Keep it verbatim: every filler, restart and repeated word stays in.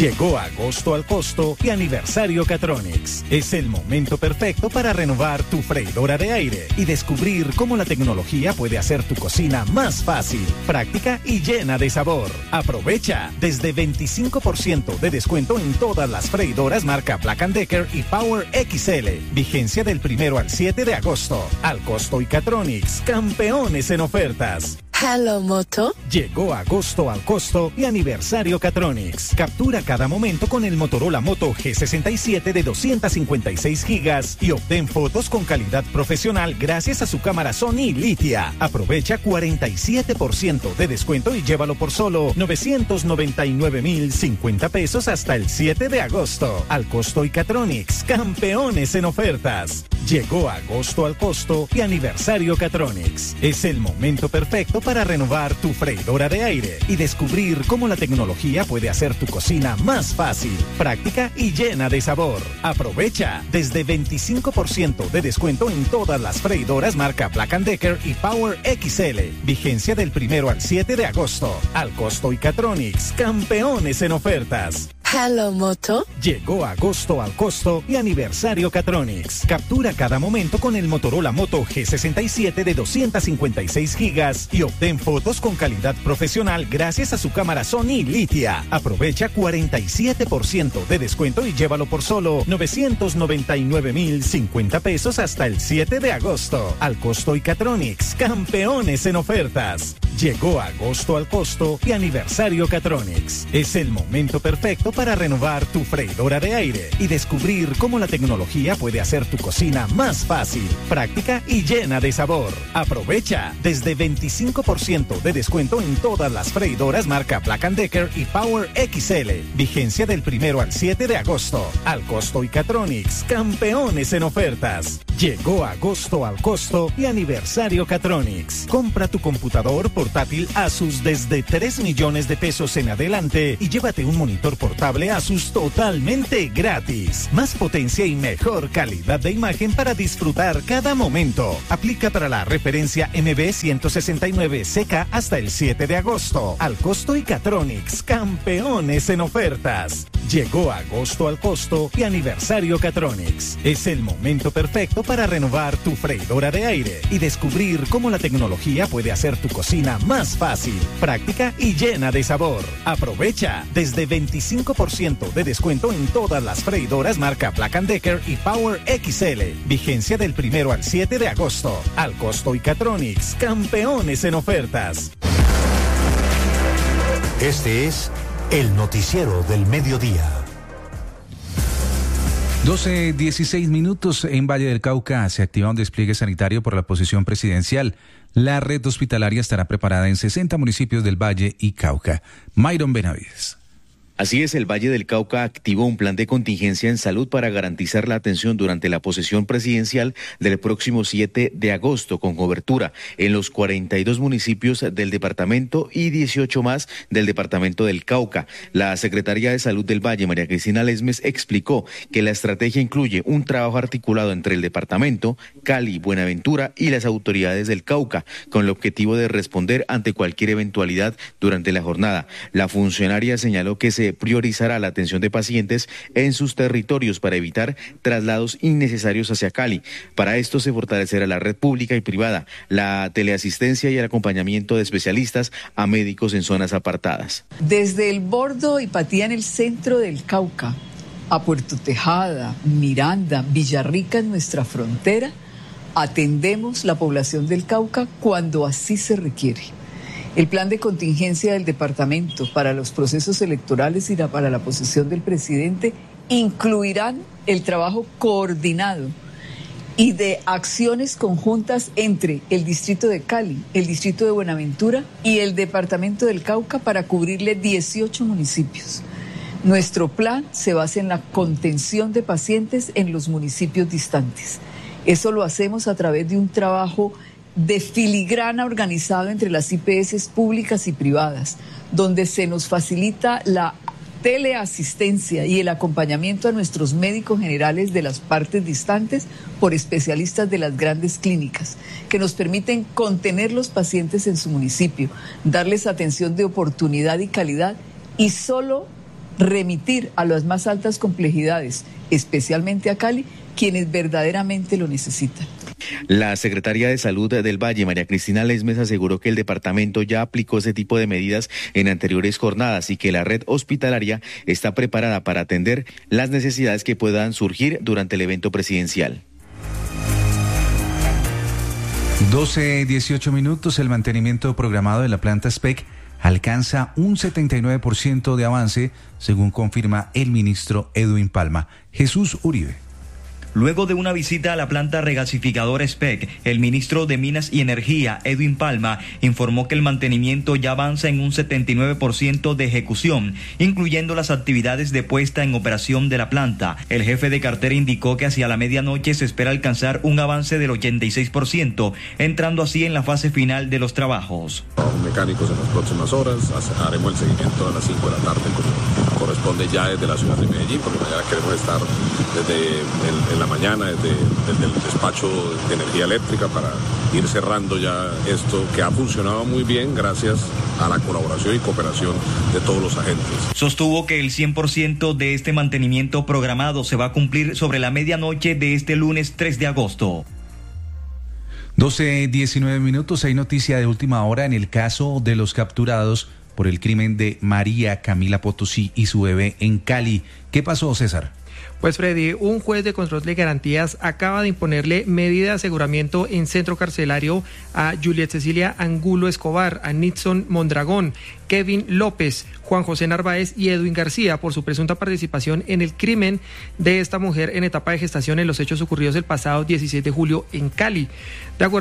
Llegó agosto al costo y aniversario Catronics. Es el momento perfecto para renovar tu freidora de aire y descubrir cómo la tecnología puede hacer tu cocina más fácil, práctica y llena de sabor. Aprovecha desde veinticinco por ciento de descuento en todas las freidoras marca Black and Decker y Power X L. Vigencia del primero al siete de agosto. Al costo y Catronics, campeones en ofertas. Hello, Moto. Llegó agosto al costo y aniversario Catronics. Captura cada momento con el Motorola Moto G sesenta y siete de doscientos cincuenta y seis gigas y obtén fotos con calidad profesional gracias a su cámara Sony Litia. Aprovecha cuarenta y siete por ciento de descuento y llévalo por solo novecientos noventa y nueve mil cincuenta pesos hasta el siete de agosto. Al costo y Catronics, campeones en ofertas. Llegó agosto al costo y aniversario Catronics. Es el momento perfecto para renovar tu freidora de aire y descubrir cómo la tecnología puede hacer tu cocina más fácil, práctica y llena de sabor. Aprovecha desde veinticinco por ciento de descuento en todas las freidoras marca Black and Decker y Power X L. Vigencia del primero al siete de agosto. Al costo y Catronics, campeones en ofertas. Hello, Moto. Llegó agosto al costo y aniversario Catronics. Captura cada momento con el Motorola Moto G sesenta y siete de doscientos cincuenta y seis gigas y obtén fotos con calidad profesional gracias a su cámara Sony Litia. Aprovecha cuarenta y siete por ciento de descuento y llévalo por solo novecientos noventa y nueve mil cincuenta pesos hasta el siete de agosto. Al costo y Catronics, campeones en ofertas. Llegó agosto al costo y aniversario Catronics. Es el momento perfecto para renovar tu freidora de aire y descubrir cómo la tecnología puede hacer tu cocina más fácil, práctica y llena de sabor. Aprovecha desde veinticinco por ciento de descuento en todas las freidoras marca Black and Decker y Power X L. Vigencia del primero al siete de agosto. Al costo y Catronics, campeones en ofertas. Llegó agosto al costo y aniversario Catronics. Compra tu computador portátil Asus desde tres millones de pesos en adelante y llévate un monitor portable Asus totalmente gratis. Más potencia y mejor calidad de imagen para disfrutar cada momento. Aplica para la referencia M B ciento sesenta y nueve C K hasta el siete de agosto. Al costo y Catronics, campeones en ofertas. Llegó agosto al costo y aniversario Catronics. Es el momento perfecto para renovar tu freidora de aire y descubrir cómo la tecnología puede hacer tu cocina más fácil, práctica y llena de sabor. Aprovecha desde veinticinco por ciento de descuento en todas las freidoras marca Black and Decker y Power X L. Vigencia del primero al siete de agosto. Al costo y Catronics, campeones en ofertas. Este es el noticiero del mediodía. doce dieciséis minutos. En Valle del Cauca se activa un despliegue sanitario por la posición presidencial. La red hospitalaria estará preparada en sesenta municipios del Valle y Cauca. Myron Benavides. Así es, el Valle del Cauca activó un plan de contingencia en salud para garantizar la atención durante la posesión presidencial del próximo siete de agosto, con cobertura en los cuarenta y dos municipios del departamento y dieciocho más del departamento del Cauca. La secretaria de Salud del Valle, María Cristina Lesmes, explicó que la estrategia incluye un trabajo articulado entre el departamento, Cali, Buenaventura y las autoridades del Cauca, con el objetivo de responder ante cualquier eventualidad durante la jornada. La funcionaria señaló que se priorizará la atención de pacientes en sus territorios para evitar traslados innecesarios hacia Cali. Para esto se fortalecerá la red pública y privada, la teleasistencia y el acompañamiento de especialistas a médicos en zonas apartadas. Desde el Bordo y Patía en el centro del Cauca, a Puerto Tejada, Miranda, Villarrica en nuestra frontera, atendemos la población del Cauca cuando así se requiere. El plan de contingencia del departamento para los procesos electorales y para la posesión del presidente incluirán el trabajo coordinado y de acciones conjuntas entre el distrito de Cali, el distrito de Buenaventura y el departamento del Cauca para cubrirle dieciocho municipios. Nuestro plan se basa en la contención de pacientes en los municipios distantes. Eso lo hacemos a través de un trabajo de filigrana organizado entre las I P S públicas y privadas, donde se nos facilita la teleasistencia y el acompañamiento a nuestros médicos generales de las partes distantes por especialistas de las grandes clínicas, que nos permiten contener los pacientes en su municipio, darles atención de oportunidad y calidad y solo remitir a las más altas complejidades, especialmente a Cali, quienes verdaderamente lo necesitan. La secretaria de Salud del Valle, María Cristina Lesmes, aseguró que el departamento ya aplicó ese tipo de medidas en anteriores jornadas y que la red hospitalaria está preparada para atender las necesidades que puedan surgir durante el evento presidencial. doce dieciocho minutos, el mantenimiento programado de la planta S P E C alcanza un setenta y nueve por ciento de avance, según confirma el ministro Edwin Palma. Jesús Uribe. Luego de una visita a la planta regasificadora S P E C, el ministro de Minas y Energía, Edwin Palma, informó que el mantenimiento ya avanza en un setenta y nueve por ciento de ejecución, incluyendo las actividades de puesta en operación de la planta. El jefe de cartera indicó que hacia la medianoche se espera alcanzar un avance del ochenta y seis por ciento, entrando así en la fase final de los trabajos. Los mecánicos en las próximas horas, haremos el seguimiento a las cinco de la tarde, como corresponde ya desde la ciudad de Medellín, porque mañana queremos estar desde el, el la mañana desde, desde el despacho de energía eléctrica para ir cerrando ya esto que ha funcionado muy bien gracias a la colaboración y cooperación de todos los agentes. Sostuvo que el cien por ciento de este mantenimiento programado se va a cumplir sobre la medianoche de este lunes tres de agosto. doce diecinueve minutos, hay noticia de última hora en el caso de los capturados por el crimen de María Camila Potosí y su bebé en Cali. ¿Qué pasó, César? Pues Freddy, un juez de control de garantías acaba de imponerle medida de aseguramiento en centro carcelario a Juliet Cecilia Angulo Escobar, a Nixon Mondragón, Kevin López, Juan José Narváez y Edwin García por su presunta participación en el crimen de esta mujer en etapa de gestación en los hechos ocurridos el pasado diecisiete de julio en Cali. De acuerdo